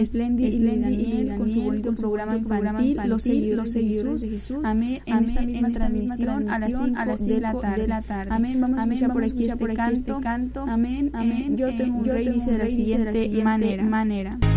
Slendy y Daniel con su bonito programa infantil, los seguidores de Jesús. Amén. En esta misma transmisión a las 5 de la tarde. Amén. Vamos a escuchar por aquí este canto. Amén. Yo tengo un rey, dice de la siguiente manera.